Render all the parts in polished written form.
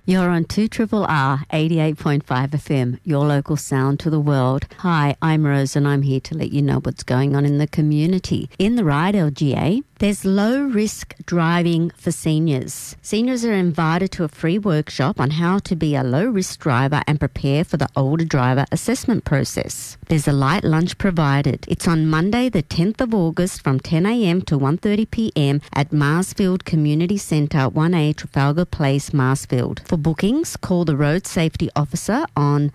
You're on 2RRR 88.5 FM, your local sound to the world. Hi, I'm Rose and I'm here to let you know what's going on in the community. In the Ride LGA, there's low-risk driving for seniors. Seniors are invited to a free workshop on how to be a low-risk driver and prepare for the older driver assessment process. There's a light lunch provided. It's on Monday, the 10th of August from 10 a.m. to 1:30 p.m. at Marsfield Community Centre, 1A Trafalgar Place, Marsfield. For bookings, call the Road Safety Officer on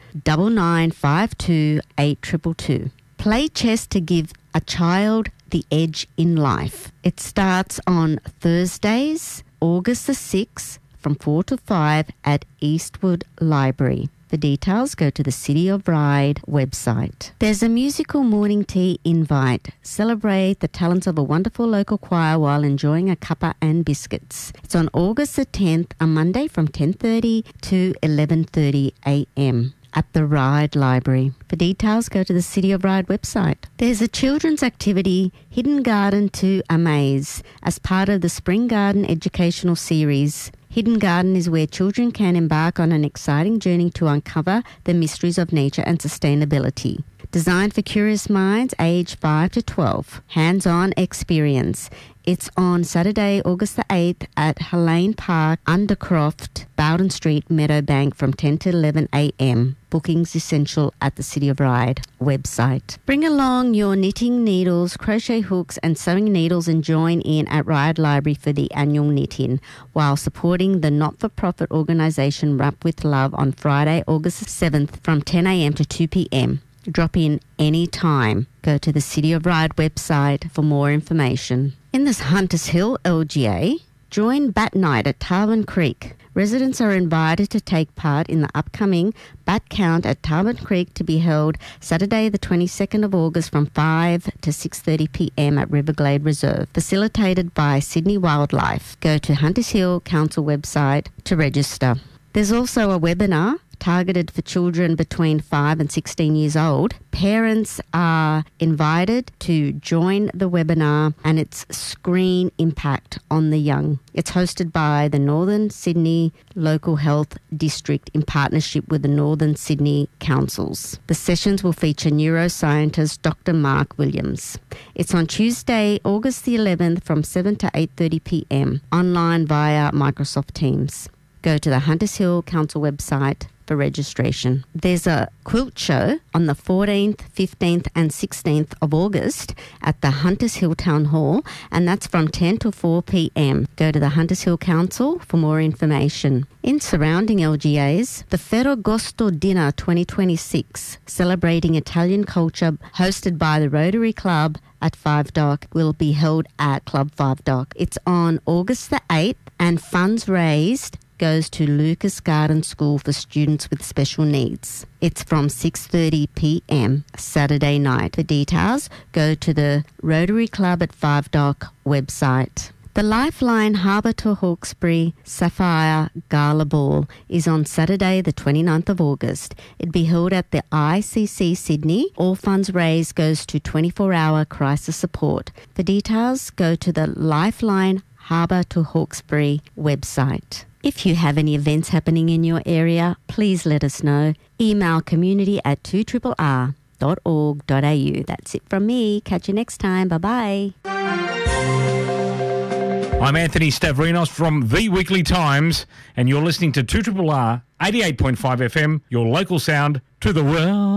9952 8222. Play chess to give a child the edge in life. It starts on Thursdays, August the 6th from 4 to 5 at Eastwood Library. For details, go to the City of Ryde website. There's a musical morning tea invite. Celebrate the talents of a wonderful local choir while enjoying a cuppa and biscuits. It's on August the 10th, a Monday from 10:30 to 11:30 a.m. at the Ryde Library. For details, go to the City of Ryde website. There's a children's activity, Hidden Garden to Amaze, as part of the Spring Garden Educational Series. Hidden Garden is where children can embark on an exciting journey to uncover the mysteries of nature and sustainability. Designed for curious minds aged 5 to 12. Hands-on experience. It's on Saturday, August the 8th at Helene Park, Undercroft, Bowden Street, Meadowbank from 10 to 11 a.m. Bookings essential at the City of Ryde website. Bring along your knitting needles, crochet hooks and sewing needles and join in at Ryde Library for the annual knit-in while supporting the not-for-profit organisation Wrap with Love on Friday, August the 7th from 10 a.m. to 2 p.m. Drop in any time. Go to the City of Ryde website for more information. In this Hunters Hill LGA, join Bat Night at Tarwin Creek. Residents are invited to take part in the upcoming Bat Count at Tarwin Creek to be held Saturday the 22nd of August from 5 to 6:30 p.m. at Riverglade Reserve, facilitated by Sydney Wildlife. Go to Hunters Hill Council website to register. There's also a webinar targeted for children between 5 and 16 years old. Parents are invited to join the webinar and its screen impact on the young. It's hosted by the Northern Sydney Local Health District in partnership with the Northern Sydney Councils. The sessions will feature neuroscientist Dr. Mark Williams. It's on Tuesday, August the 11th from 7 to 8:30 p.m. online via Microsoft Teams. Go to the Hunters Hill Council website for registration. There's a quilt show on the 14th, 15th and 16th of August at the Hunters Hill Town Hall, and that's from 10 to 4 p.m. Go to the Hunters Hill Council for more information. In surrounding LGAs, the Ferragosto Dinner 2026, celebrating Italian culture, hosted by the Rotary Club at 5 Dock, will be held at Club 5 Dock. It's on August the 8th, and funds raised goes to Lucas Garden School for students with special needs. It's from 6:30 p.m. Saturday night. For details, go to the Rotary Club at 5 Dock website. The Lifeline Harbour to Hawkesbury Sapphire Gala Ball is on Saturday the 29th of August. It'll be held at the ICC Sydney. All funds raised goes to 24-hour crisis support. For details, go to the Lifeline Harbour to Hawkesbury website. If you have any events happening in your area, please let us know. Email community@2RRR.org.au. That's it from me. Catch you next time. Bye-bye. I'm Anthony Stavrinos from The Weekly Times, and you're listening to 2RRR 88.5 FM, your local sound to the world.